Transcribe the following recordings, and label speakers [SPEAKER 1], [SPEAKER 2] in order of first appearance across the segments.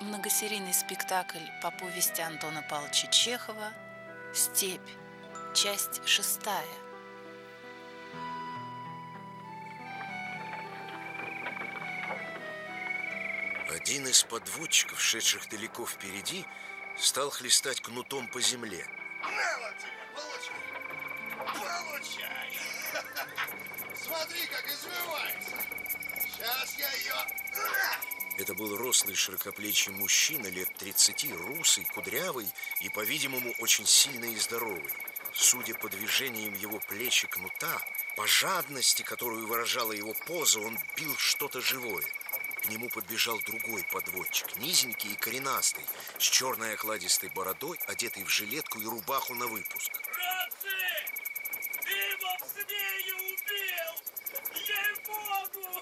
[SPEAKER 1] многосерийный спектакль по повести Антона Павловича Чехова «Степь», часть 6.
[SPEAKER 2] Один из подводчиков, шедших далеко впереди, стал хлестать кнутом по земле.
[SPEAKER 3] На вот тебе, получай! Смотри, как извивается! Сейчас я ее...
[SPEAKER 2] Это был рослый широкоплечий мужчина лет 30, русый, кудрявый и, по-видимому, очень сильный и здоровый. Судя по движениям его плеч и кнута, по жадности, которую выражала его поза, он бил что-то живое. К нему подбежал другой подводчик, низенький и коренастый, с черной окладистой бородой, одетый в жилетку и рубаху на выпуск.
[SPEAKER 4] Братцы! Дымов змею убил! Ей-богу!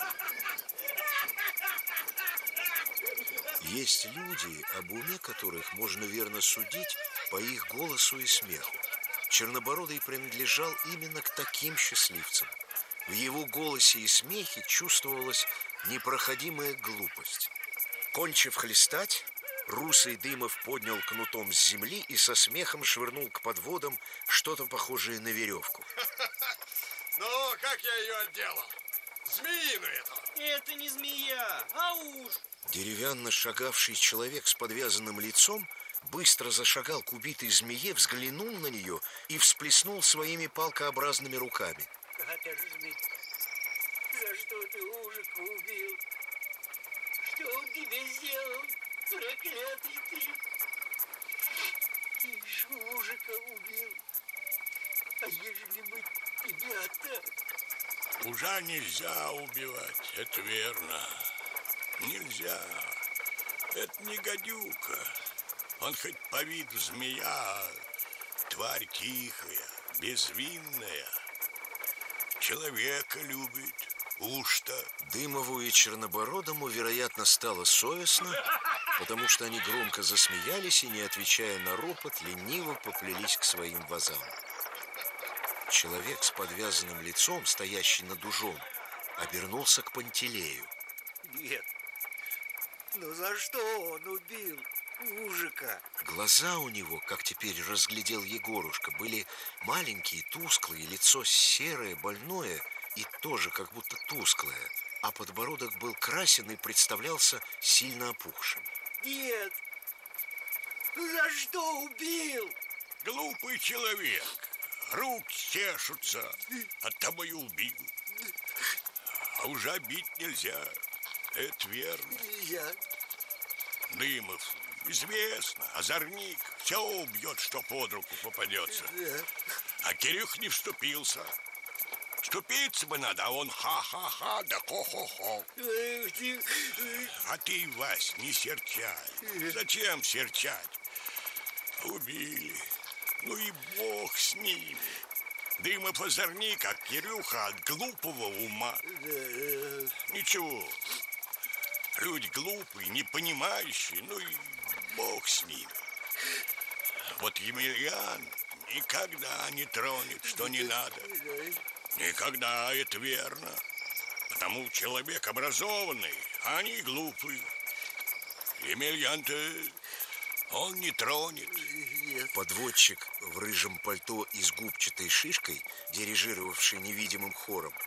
[SPEAKER 2] Есть люди, об уме которых можно верно судить по их голосу и смеху. Чернобородый принадлежал именно к таким счастливцам. В его голосе и смехе чувствовалась непроходимая глупость. Кончив хлестать, русый Дымов поднял кнутом с земли и со смехом швырнул к подводам что-то похожее на веревку.
[SPEAKER 3] Ну, как я ее отделал? Змеиную эту!
[SPEAKER 4] Это не змея, а уж.
[SPEAKER 2] Деревянно шагавший человек с подвязанным лицом быстро зашагал к убитой змее, взглянул на нее и всплеснул своими палкообразными руками.
[SPEAKER 5] Каторжный, за что ты Ужика убил? Что он тебе сделал, проклятый ты? Ты ж Ужика убил. А ежели бы тебя так?
[SPEAKER 6] Ужа нельзя убивать, это верно. Нельзя. Это не гадюка. Он хоть по виду змея, тварь тихая, безвинная. Человека любит, уж-то.
[SPEAKER 2] Дымову и Чернобородому, вероятно, стало совестно, потому что они громко засмеялись и, не отвечая на ропот, лениво поплелись к своим вазам. Человек с подвязанным лицом, стоящий над ужом, обернулся к Пантелею.
[SPEAKER 5] Нет. Ну за что он убил Ужика?
[SPEAKER 2] Глаза у него, как теперь разглядел Егорушка, были маленькие, тусклые, лицо серое, больное и тоже как будто тусклое, а подбородок был красен и представлялся сильно опухшим.
[SPEAKER 5] Нет. Ну за что убил?
[SPEAKER 6] Глупый человек. Руки чешутся, оттого и убил. А уже бить нельзя, это верно.
[SPEAKER 5] Я...
[SPEAKER 6] Дымов, известно, озорник, все убьет, что под руку попадется. А Кирюх не вступился. Вступиться бы надо, а он ха-ха-ха, да хо-хо-хо. А ты, Вась, не серчай. Зачем серчать? Убили. Ну и бог с ними. Дымов озорник, а Кирюха от глупого ума. Ничего. Люди глупые, не понимающие, ну и бог с ними. Вот Емельян никогда не тронет, что не надо. Никогда, это верно. Потому человек образованный, а они глупые. Емельян-то он не тронет.
[SPEAKER 2] Подводчик в рыжем пальто и с губчатой шишкой, дирижировавший невидимым хором,